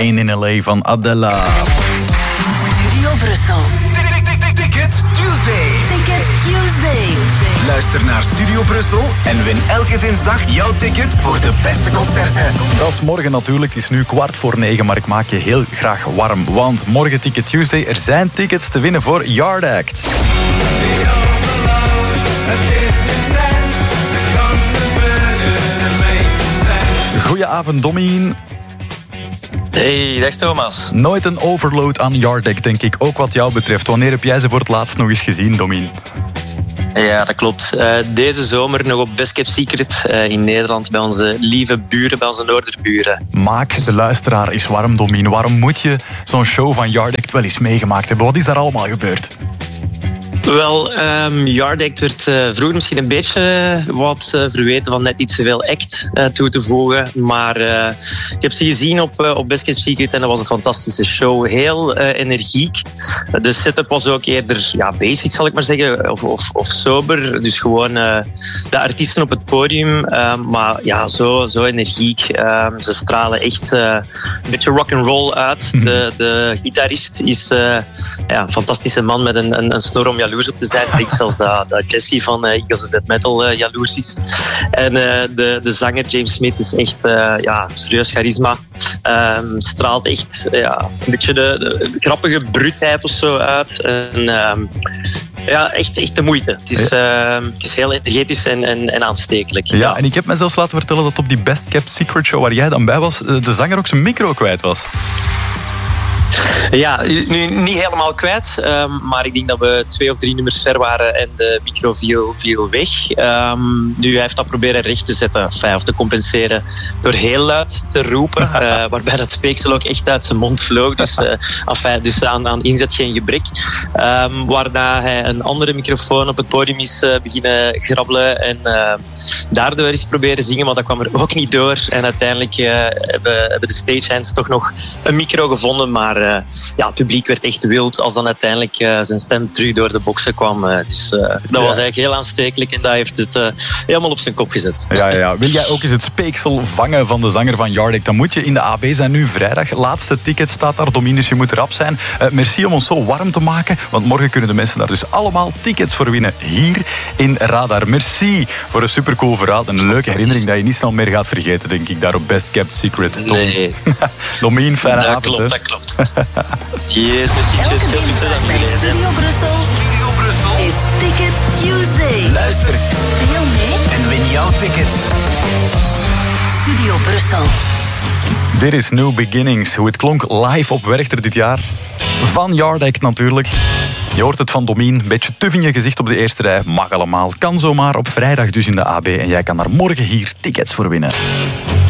Ain't in LA van Adela. Studio Brussel. Ticket Tuesday. Ticket Tuesday. Luister naar Studio Brussel en win elke dinsdag jouw ticket voor de beste concerten. Dat is morgen natuurlijk. Het is nu 8:45, maar ik maak je heel graag warm. Want morgen Ticket Tuesday, er zijn tickets te winnen voor Yard Act. Goedenavond, Domien. Hey, dag Thomas. Nooit een overload aan Yard Act, denk ik. Ook wat jou betreft. Wanneer heb jij ze voor het laatst nog eens gezien, Domien? Ja, dat klopt. Deze zomer nog op Best Kept Secret in Nederland bij onze lieve buren, bij onze noorderburen. Maak de luisteraar eens warm, Domien. Waarom moet je zo'n show van Yard Act wel eens meegemaakt hebben? Wat is daar allemaal gebeurd? Wel, Yard Act werd vroeger misschien een beetje wat verweten van net iets te veel act toe te voegen. Maar ik heb ze gezien op Best Kept Secret en dat was een fantastische show. Heel energiek. De setup was ook eerder basic, zal ik maar zeggen, of sober. Dus gewoon de artiesten op het podium. Maar ja, zo energiek. Ze stralen echt een beetje rock'n'roll uit. De gitarist is een fantastische man met een snor om jaloers op te zijn. Ik denk zelfs dat Jesse van Eagles of Death Metal jaloers is. En de zanger James Smith is echt serieus charisma. Straalt echt een beetje de grappige bruutheid of zo uit. En, echt de moeite. Het is heel energetisch en aanstekelijk. Ja, en ik heb mij zelfs laten vertellen dat op die Best Kept Secret show waar jij dan bij was, de zanger ook zijn micro kwijt was. Ja, nu niet helemaal kwijt, maar ik denk dat we 2 of 3 nummers ver waren en de micro viel weg. Nu hij heeft dat proberen recht te zetten, of te compenseren, door heel luid te roepen, waarbij dat speeksel ook echt uit zijn mond vloog. Dus aan inzet geen gebrek. Waarna hij een andere microfoon op het podium is beginnen grabbelen en daardoor is proberen zingen, maar dat kwam er ook niet door. En uiteindelijk hebben de stagehands toch nog een micro gevonden, maar het publiek werd echt wild als dan uiteindelijk zijn stem terug door de boksen kwam. Dus dat was eigenlijk heel aanstekelijk en dat heeft het helemaal op zijn kop gezet. Ja. Wil jij ook eens het speeksel vangen van de zanger van Yard Act? Dan moet je in de AB zijn nu vrijdag. Laatste ticket staat daar, Domien, dus je moet erop zijn. Merci om ons zo warm te maken, want morgen kunnen de mensen daar dus allemaal tickets voor winnen. Hier in Radar. Merci voor een supercool verhaal en een leuke herinnering dat je niet snel meer gaat vergeten, denk ik, daar op Best Kept Secret. Nee. Domien, fijne avond. Dat klopt. Yes, merci. Veel succes aan bij Studio Brussel. Studio Brussel Is Ticket Tuesday. Luister Speel mee en win jouw ticket. Studio Brussel. Dit is New Beginnings, hoe het klonk live op Werchter dit jaar. Van Yard Act natuurlijk. Je hoort het van Domien, een beetje tuf in je gezicht op de eerste rij. Mag allemaal, kan zomaar op vrijdag dus in de AB. En jij kan daar morgen hier tickets voor winnen.